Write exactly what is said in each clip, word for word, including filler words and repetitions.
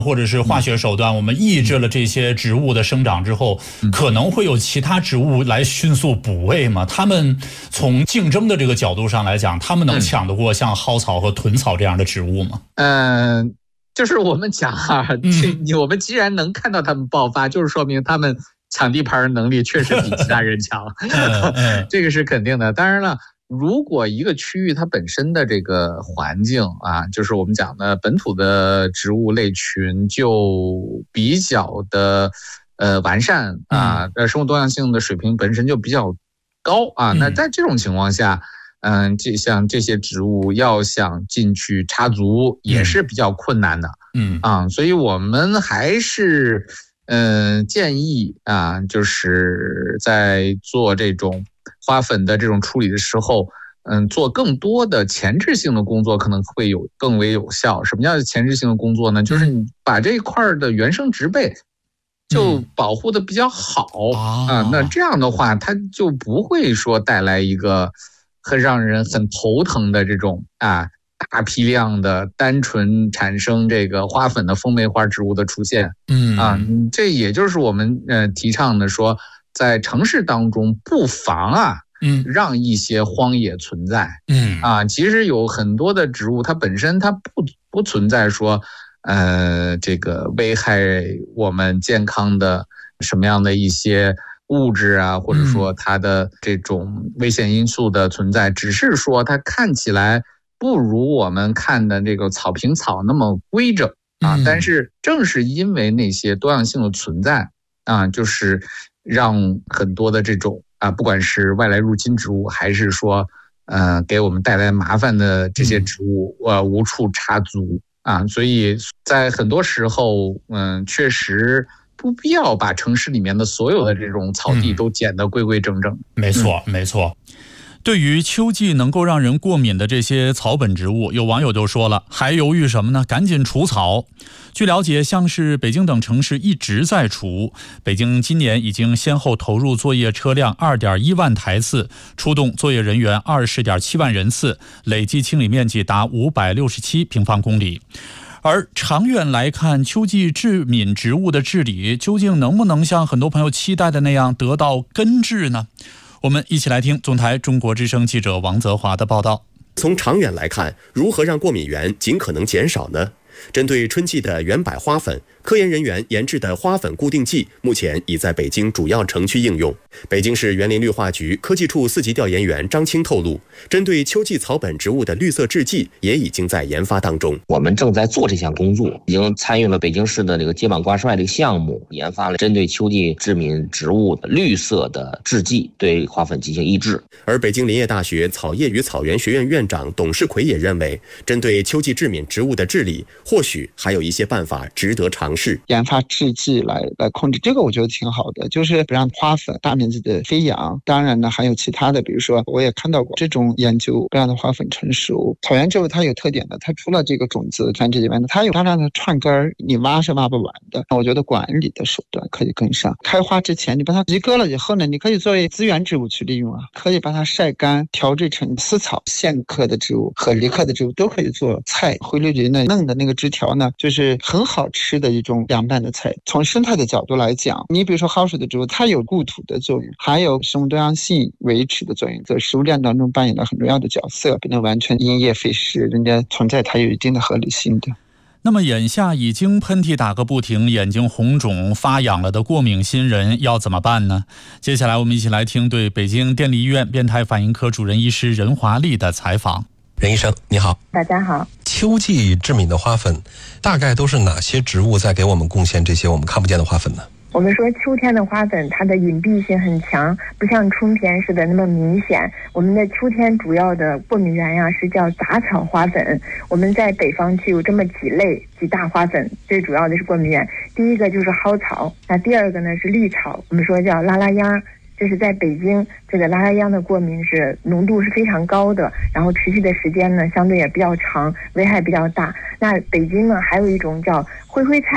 或者是化学手段，我们抑制了这些植物的生长之后，可能会有其他植物来迅速补位吗？他们从竞争的这个角度上来讲，他们能抢得过像蒿草和豚草这样的植物吗？ 嗯、呃，就是我们讲啊，这我们既然能看到他们爆发，就是说明他们抢地盘能力确实比其他人强，这个是肯定的。当然了。如果一个区域它本身的这个环境啊，就是我们讲的本土的植物类群就比较的呃完善啊，呃生物多样性的水平本身就比较高啊，那在这种情况下，嗯，这像这些植物要想进去插足也是比较困难的，嗯啊，所以我们还是嗯、呃、建议啊，就是在做这种花粉的这种处理的时候，嗯，做更多的前置性的工作可能会有更为有效。什么叫前置性的工作呢？就是你把这一块的原生植被就保护的比较好、嗯、啊，那这样的话，它就不会说带来一个很让人很头疼的这种啊大批量的单纯产生这个花粉的风梅花植物的出现。嗯啊，这也就是我们呃提倡的说。在城市当中不妨啊，嗯，让一些荒野存在，嗯啊，其实有很多的植物，它本身它不不存在说，呃，这个危害我们健康的什么样的一些物质啊，或者说它的这种危险因素的存在，只是说它看起来不如我们看的这个草坪草那么规整啊，但是正是因为那些多样性的存在啊，就是。让很多的这种啊，不管是外来入侵植物，还是说呃给我们带来麻烦的这些植物，呃无处插足啊，所以在很多时候，嗯、呃，确实不必要把城市里面的所有的这种草地都剪得规规整整。嗯、 没错，没错。对于秋季能够让人过敏的这些草本植物，有网友就说了，还犹豫什么呢？赶紧除草。据了解，像是北京等城市一直在除，北京今年已经先后投入作业车辆 二点一万台次，出动作业人员 二十点七万人次，累计清理面积达五百六十七平方公里。而长远来看，秋季致敏植物的治理究竟能不能像很多朋友期待的那样得到根治呢？我们一起来听总台中国之声记者王泽华的报道。 从长远来看，如何让过敏源尽可能减少呢？针对春季的原柏花粉，科研人员研制的花粉固定剂目前已在北京主要城区应用。北京市园林绿化局科技处四级调研员张青透露，针对秋季草本植物的绿色制剂也已经在研发当中。 我们正在做这项工作，已经参与了北京市的这个秸秆挂帅这个项目，研发了针对秋季致敏植物的绿色的制剂，对花粉进行抑制。 而北京林业大学草业与草原学院院长董世奎也认为，针对秋季致敏植物的治理，或许还有一些办法值得尝试。 研发制剂来来控制，这个我觉得挺好的，就是不让花粉大面积的飞扬。当然呢，还有其他的，比如说我也看到过这种研究，不让的花粉成熟。草原植物它有特点的，它除了这个种子繁殖以外呢，它有大量的串根，你挖是挖不完的。我觉得管理的手段可以跟上。开花之前，你把它移割了以后呢，你可以作为资源植物去利用啊，可以把它晒干，调制成丝草。线科的植物和离科的植物都可以做菜。灰绿林呢，嫩的那个枝条呢，就是很好吃的一种凉拌的菜。从生态的角度来讲，你比如说蒿水的植物，它有固土的作用，还有生物多样性维持的作用，在食物链当中扮演了很重要的角色，不能完全因噎废食，人家存在它有一定的合理性的。 那么眼下已经喷嚏打个不停，眼睛红肿发痒了的过敏新人要怎么办呢？接下来我们一起来听对北京电力医院变态反应科主任医师任华丽的采访。 任医生你好。 大家好。 秋季致敏的花粉大概都是哪些植物在给我们贡献这些我们看不见的花粉呢？ 我们说秋天的花粉它的隐蔽性很强，不像春天似的那么明显。我们的秋天主要的过敏源呀是叫杂草花粉。我们在北方区有这么几类几大花粉，最主要的是过敏源。第一个就是蒿草，那第二个呢是绿草，我们说叫拉拉秧。这是在北京，这个拉拉秧的过敏是浓度是非常高的，然后持续的时间呢相对也比较长，危害比较大。那北京呢还有一种叫灰灰菜。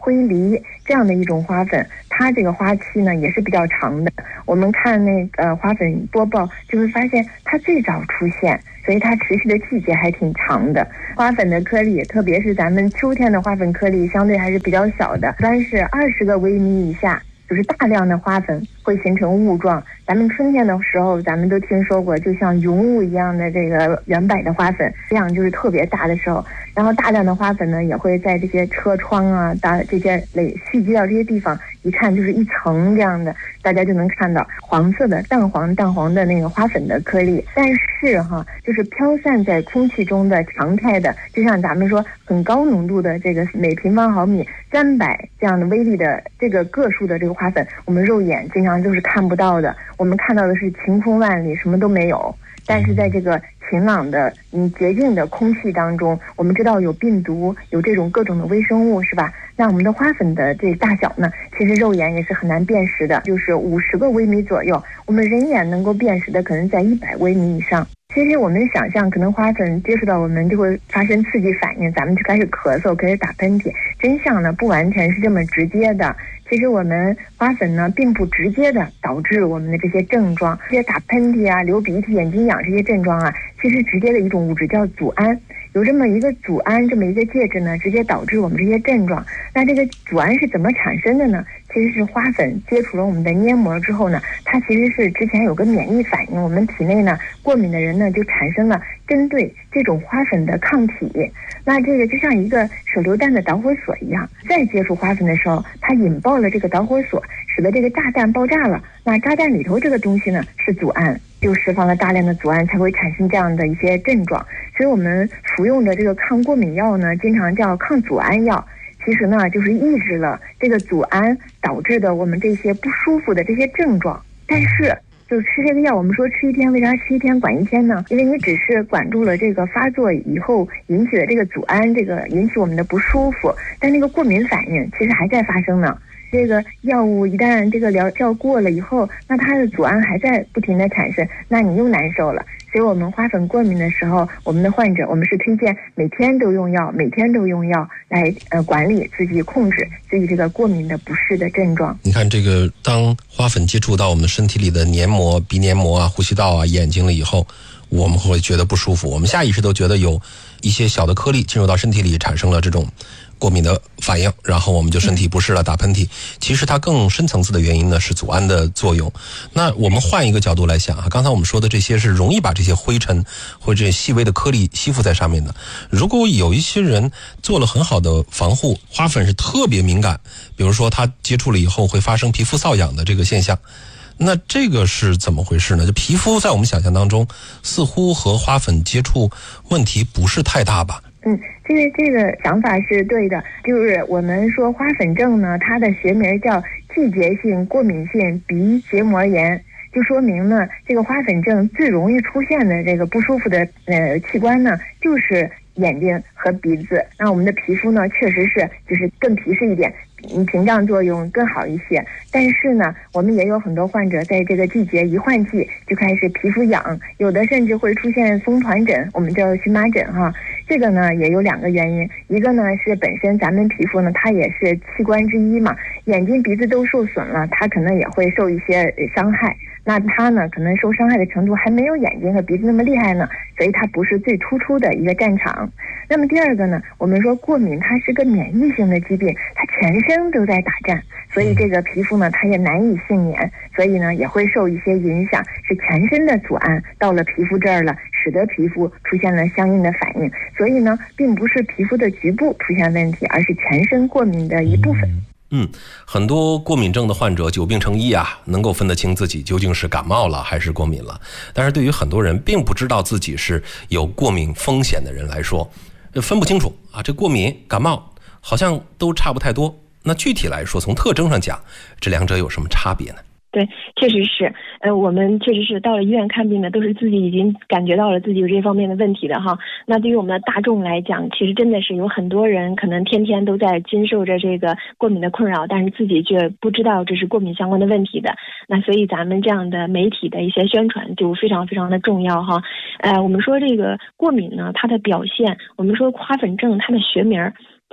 灰梨这样的一种花粉，它这个花期呢也是比较长的。我们看那个花粉播报就会发现它最早出现，所以它持续的季节还挺长的。花粉的颗粒，特别是咱们秋天的花粉颗粒相对还是比较小的，一般是二十个微米以下，就是大量的花粉会形成雾状。咱们春天的时候咱们都听说过，就像云雾一样的这个圆摆的花粉，这样就是特别大的时候。然后大量的花粉呢也会在这些车窗啊大这些累蓄积到这些地方，一看就是一层这样的，大家就能看到黄色的淡黄淡黄的那个花粉的颗粒。但是哈，就是飘散在空气中的常态的，就像咱们说很高浓度的这个每平方毫米三百这样的微粒的这个个数的这个花粉，我们肉眼经常就是看不到的，我们看到的是晴空万里，什么都没有。但是在这个晴朗的嗯洁净的空气当中，我们知道有病毒，有这种各种的微生物，是吧？那我们的花粉的这大小呢，其实肉眼也是很难辨识的，就是五十个微米左右，我们人眼能够辨识的可能在一百微米以上。其实我们想象，可能花粉接触到我们就会发生刺激反应，咱们就开始咳嗽，开始打喷嚏。真相呢，不完全是这么直接的。其实我们花粉呢，并不直接的导致我们的这些症状，这些打喷嚏啊、流鼻涕、眼睛痒这些症状啊，其实直接的一种物质叫组胺。有这么一个组胺，这么一个介质呢，直接导致我们这些症状。那这个组胺是怎么产生的呢？其实是花粉接触了我们的黏膜之后呢，它其实是之前有个免疫反应，我们体内呢过敏的人呢就产生了针对这种花粉的抗体。那这个就像一个手榴弹的导火索一样，再接触花粉的时候，它引爆了这个导火索，使得这个炸弹爆炸了。那炸弹里头这个东西呢是组胺，就释放了大量的组胺，才会产生这样的一些症状。所以我们服用的这个抗过敏药呢，经常叫抗组胺药。其实呢，就是抑制了这个组胺导致的我们这些不舒服的这些症状。但是就吃这个药，我们说吃一天，为啥吃一天管一天呢？因为你只是管住了这个发作以后引起的这个组胺，这个引起我们的不舒服，但那个过敏反应其实还在发生呢。这个药物一旦这个疗效过了以后，那它的组胺还在不停的产生，那你又难受了。所以我们花粉过敏的时候，我们的患者我们是推荐每天都用药，每天都用药来呃管理自己，控制自己这个过敏的不适的症状。 你看这个，当花粉接触到我们身体里的黏膜、鼻黏膜啊、呼吸道啊、眼睛了以后，我们会觉得不舒服，我们下意识都觉得有一些小的颗粒进入到身体里，产生了这种过敏的反应，然后我们就身体不适了，打喷嚏。其实它更深层次的原因呢是组胺的作用。那我们换一个角度来想啊，刚才我们说的这些是容易把这些灰尘或者细微的颗粒吸附在上面的。如果有一些人做了很好的防护，花粉是特别敏感，比如说他接触了以后会发生皮肤瘙痒的这个现象，那这个是怎么回事呢？就皮肤在我们想象当中似乎和花粉接触问题不是太大吧？ 嗯，这个这个想法是对的，就是我们说花粉症呢，它的学名叫季节性过敏性鼻结膜炎，就说明呢，这个花粉症最容易出现的这个不舒服的呃器官呢，就是眼睛和鼻子。那我们的皮肤呢，确实是就是更皮实一点，嗯，屏障作用更好一些。但是呢，我们也有很多患者在这个季节一换季就开始皮肤痒，有的甚至会出现松团疹，我们叫荨麻疹哈。这个呢也有两个原因，一个呢是本身咱们皮肤呢它也是器官之一嘛，眼睛鼻子都受损了，它可能也会受一些伤害。那它呢可能受伤害的程度还没有眼睛和鼻子那么厉害呢，所以它不是最突出的一个战场。那么第二个呢，我们说过敏它是个免疫性的疾病，它全身都在打战，所以这个皮肤呢它也难以幸免，所以呢也会受一些影响，是全身的组胺到了皮肤这儿了，使得皮肤出现了相应的反应。所以呢并不是皮肤的局部出现问题，而是全身过敏的一部分。 嗯，很多过敏症的患者久病成医啊，能够分得清自己究竟是感冒了还是过敏了。但是对于很多人并不知道自己是有过敏风险的人来说，分不清楚啊，这过敏感冒好像都差不太多。那具体来说，从特征上讲，这两者有什么差别呢？ 对，确实是，呃，我们确实是到了医院看病的，都是自己已经感觉到了自己有这方面的问题的哈。那对于我们的大众来讲，其实真的是有很多人可能天天都在经受着这个过敏的困扰，但是自己却不知道这是过敏相关的问题的。那所以咱们这样的媒体的一些宣传就非常非常的重要哈。呃，我们说这个过敏呢，它的表现，我们说花粉症它的学名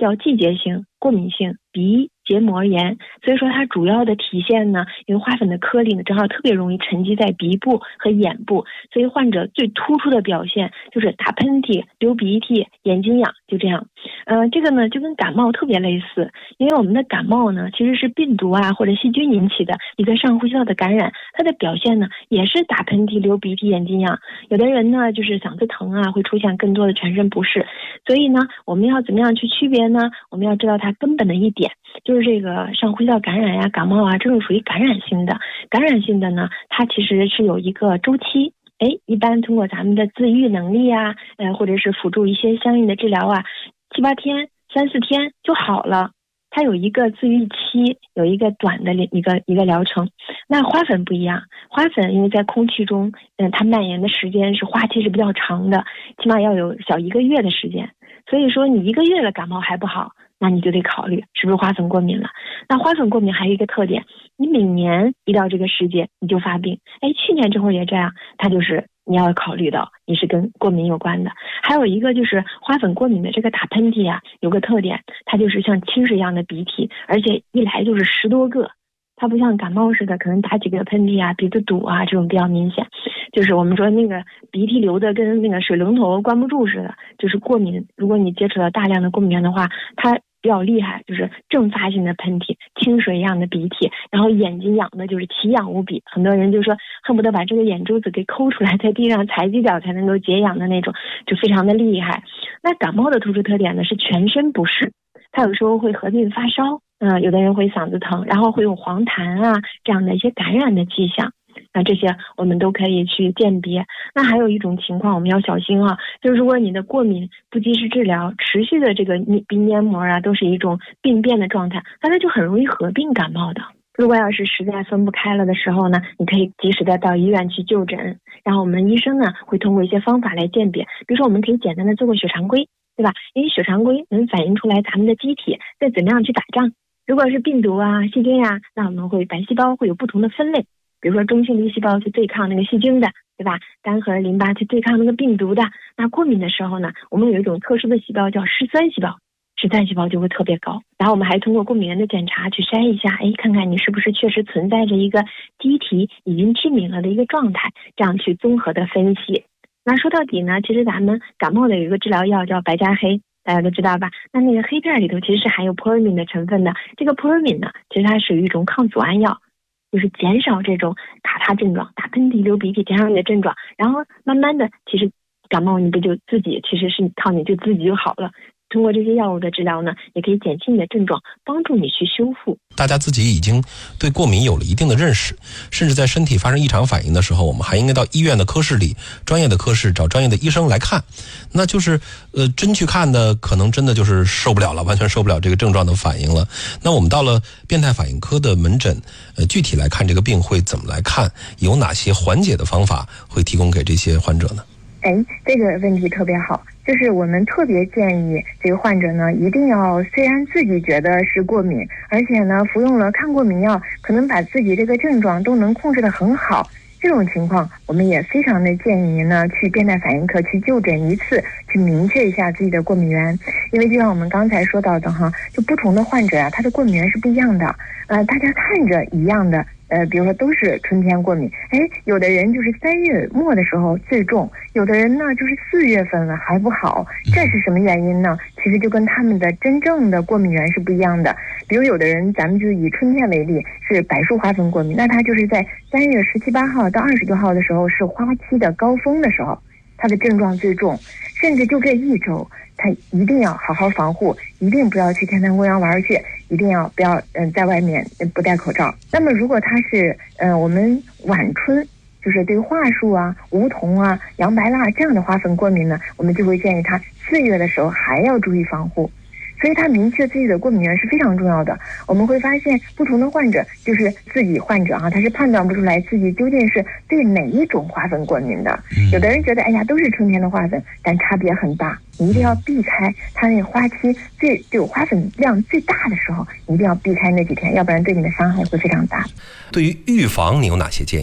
叫季节性过敏性鼻结膜炎，所以说它主要的体现呢，因为花粉的颗粒呢正好特别容易沉积在鼻部和眼部，所以患者最突出的表现就是打喷嚏、流鼻涕、眼睛痒，就这样。呃，这个呢就跟感冒特别类似，因为我们的感冒呢其实是病毒啊或者细菌引起的一个上呼吸道的感染，它的表现呢也是打喷嚏、流鼻涕、眼睛痒。有的人呢就是嗓子疼啊，会出现更多的全身不适。所以呢，我们要怎么样去区别呢？我们要知道它根本的一点，就是这个上呼吸道感染呀、感冒啊，这种属于感染性的。感染性的呢，它其实是有一个周期。哎，一般通过咱们的自愈能力啊，呃，或者是辅助一些相应的治疗啊，七八天、三四天就好了。它有一个自愈期，有一个短的一个一个疗程。那花粉不一样，花粉因为在空气中，嗯、呃，它蔓延的时间是花期是比较长的，起码要有小一个月的时间。所以说，你一个月的感冒还不好，那你就得考虑是不是花粉过敏了。那花粉过敏还有一个特点，你每年一到这个时节你就发病。哎，去年这会儿也这样，它就是你要考虑到你是跟过敏有关的。还有一个就是花粉过敏的这个打喷嚏啊，有个特点，它就是像清水一样的鼻涕，而且一来就是十多个。它不像感冒似的，可能打几个喷嚏啊、鼻子堵啊这种比较明显，就是我们说那个鼻涕流的跟那个水龙头关不住似的，就是过敏。如果你接触到大量的过敏源的话，它比较厉害，就是阵发性的喷嚏、清水一样的鼻涕，然后眼睛痒的就是奇痒无比，很多人就说恨不得把这个眼珠子给抠出来，在地上踩几脚才能够解痒的那种，就非常的厉害。那感冒的突出特点呢是全身不适，它有时候会合并发烧。嗯、呃，有的人会嗓子疼，然后会有黄痰啊这样的一些感染的迹象，那这些我们都可以去鉴别。那还有一种情况我们要小心啊，就是如果你的过敏不及时治疗，持续的这个鼻黏膜啊都是一种病变的状态，那它就很容易合并感冒的。如果要是实在分不开了的时候呢，你可以及时的到医院去就诊，然后我们医生呢会通过一些方法来鉴别，比如说我们可以简单的做个血常规，对吧？因为血常规能反映出来咱们的机体在怎么样去打仗。如果是病毒啊、细菌呀、啊，那我们会白细胞会有不同的分类，比如说中性粒细胞去对抗那个细菌的，对吧？单核淋巴去对抗那个病毒的。那过敏的时候呢，我们有一种特殊的细胞叫嗜酸细胞，嗜酸细胞就会特别高。然后我们还通过过敏原的检查去筛一下，哎，看看你是不是确实存在着一个机体已经致敏了的一个状态，这样去综合的分析。那说到底呢，其实咱们感冒的有一个治疗药叫白加黑。大家都知道吧？那那个黑片里头其实是含有扑尔敏的成分的。这个扑尔敏呢，其实它属于一种抗组胺药，就是减少这种卡他症状、打喷嚏、流鼻涕，减少你的症状。然后慢慢的，其实感冒你不就自己，其实是靠你就自己就好了。通过这些药物的治疗呢，也可以减轻你的症状，帮助你去修复。 大家自己已经对过敏有了一定的认识，甚至在身体发生异常反应的时候，我们还应该到医院的科室里，专业的科室找专业的医生来看。那就是呃，真去看的可能真的就是受不了了，完全受不了这个症状的反应了。那我们到了变态反应科的门诊，呃，具体来看这个病会怎么来看，有哪些缓解的方法会提供给这些患者呢？ 哎，这个问题特别好，就是我们特别建议这个患者呢，一定要虽然自己觉得是过敏，而且呢服用了抗过敏药，可能把自己这个症状都能控制得很好，这种情况我们也非常的建议您呢去变态反应科去就诊一次，去明确一下自己的过敏源。因为就像我们刚才说到的哈，就不同的患者啊，他的过敏源是不一样的。呃，大家看着一样的，呃，比如说都是春天过敏，哎，有的人就是三月末的时候最重，有的人呢就是四月份了还不好，这是什么原因呢？其实就跟他们的真正的过敏源是不一样的。比如有的人，咱们就以春天为例，是柏树花粉过敏，那他就是在三月十七八号到二十多号的时候是花期的高峰的时候，他的症状最重，甚至就这一周，他一定要好好防护，一定不要去天坛公园玩去，一定要不要嗯、呃、在外面不戴口罩。那么如果他是呃我们晚春，就是对桦树啊、梧桐啊、洋白蜡这样的花粉过敏呢，我们就会建议他四月的时候还要注意防护。所以他明确自己的过敏源是非常重要的。我们会发现不同的患者，就是自己患者啊，他是判断不出来自己究竟是对哪一种花粉过敏的。有的人觉得哎呀都是春天的花粉，但差别很大，你一定要避开它那个花期最就花粉量最大的时候，你一定要避开那几天，要不然对你的伤害会非常大。 对于预防你有哪些建议呢？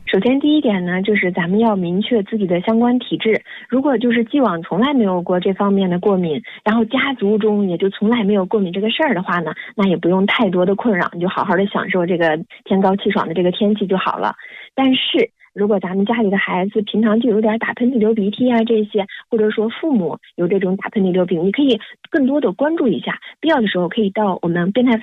首先，第一点呢，就是咱们要明确自己的相关体质。如果就是既往从来没有过这方面的过敏，然后家族中也就从来没有过敏这个事儿的话呢，那也不用太多的困扰，你就好好的享受这个天高气爽的这个天气就好了。但是，如果咱们家里的孩子平常就有点打喷嚏、流鼻涕啊这些，或者说父母有这种打喷嚏、流鼻涕，你可以更多的关注一下，必要的时候可以到我们变态